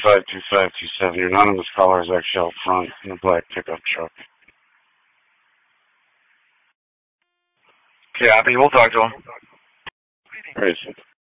52527. Your anonymous caller is actually out front in a black pickup truck. Copy, we'll talk to him. Crazy.